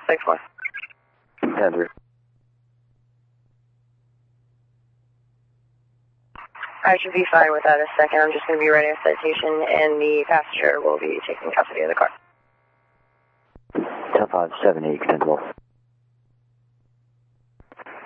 Thanks, more. 10-3. I should be fine without a second. I'm just going to be writing a citation, and the passenger will be taking custody of the car. 10-5, 7-8, 10-12.